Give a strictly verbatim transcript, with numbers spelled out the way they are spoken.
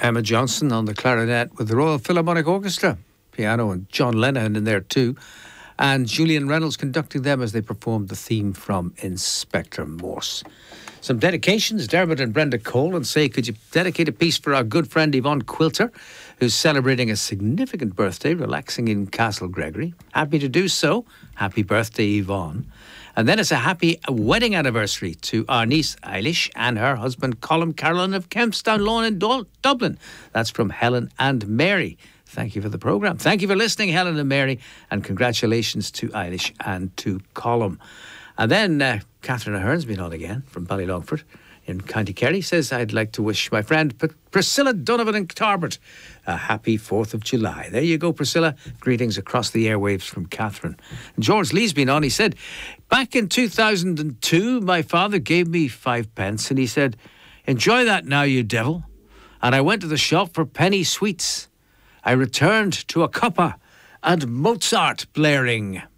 Emma Johnson on the clarinet with the Royal Philharmonic Orchestra, piano, and John Lennon in there too. And Julian Reynolds conducting them as they performed the theme from Inspector Morse. Some dedications, Dermot and Brenda Cole, and say, could you dedicate a piece for our good friend Yvonne Quilter, who's celebrating a significant birthday, relaxing in Castle Gregory. Happy to do so. Happy birthday, Yvonne. And then it's a happy wedding anniversary to our niece Eilish and her husband Colm Carolyn of Kempstown Lawn in Dol- Dublin. That's from Helen and Mary. Thank you for the programme. Thank you for listening, Helen and Mary, and congratulations to Eilish and to Colm. And then uh, Catherine Ahern's been on again from Ballylongford in County Kerry. Says, I'd like to wish my friend P- Priscilla Donovan in Tarbert a happy fourth of July. There you go, Priscilla. Greetings across the airwaves from Catherine. And George Lee's been on. He said, back in two thousand two, my father gave me five pence and he said, enjoy that now, you devil. And I went to the shop for penny sweets. I returned to a cuppa and Mozart blaring.